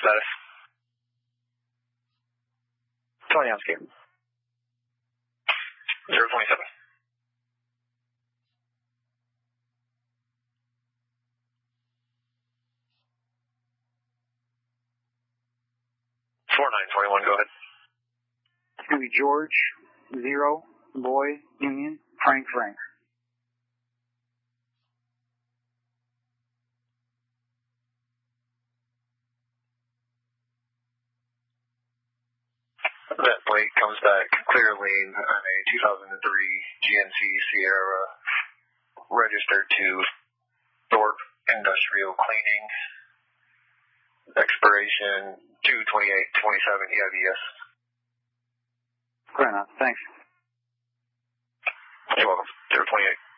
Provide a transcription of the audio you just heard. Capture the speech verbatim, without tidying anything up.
status? twenty on scale. zero twenty-seven. four nine twenty-one, go ahead. It's going to be George, zero, boy, Union, Frank, Frank. That plate comes back clear lane on a two thousand three G M C Sierra registered to Thorpe Industrial Cleaning. Expiration two twenty-eight twenty-seven E I V S. Fair enough. Thanks. You're welcome. zero twenty-eight.